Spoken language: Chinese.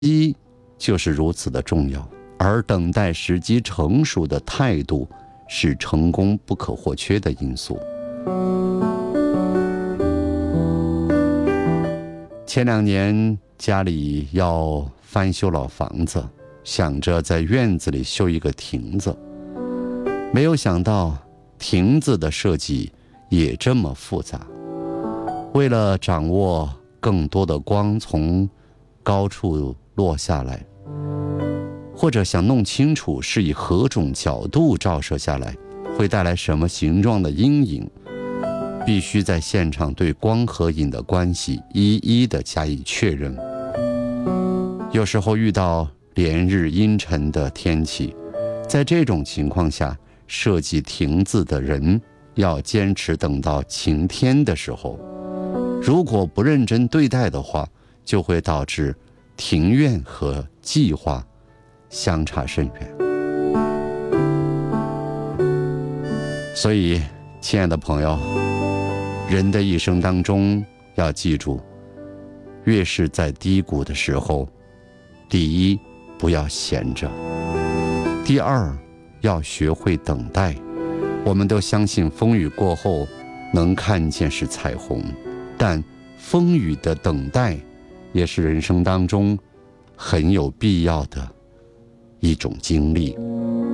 机就是如此的重要，而等待时机成熟的态度是成功不可或缺的因素。前2年家里要翻修老房子，想着在院子里修一个亭子，没有想到亭子的设计也这么复杂。为了掌握更多的光从高处落下来，或者想弄清楚是以何种角度照射下来，会带来什么形状的阴影，必须在现场对光和影的关系一一的加以确认。有时候遇到连日阴沉的天气，在这种情况下，设计亭子的人要坚持等到晴天的时候，如果不认真对待的话，就会导致庭院和计划相差甚远。所以，亲爱的朋友，人的一生当中要记住，越是在低谷的时候，第一，不要闲着；第二，要学会等待。我们都相信风雨过后能看见是彩虹，但风雨的等待也是人生当中很有必要的一种经历。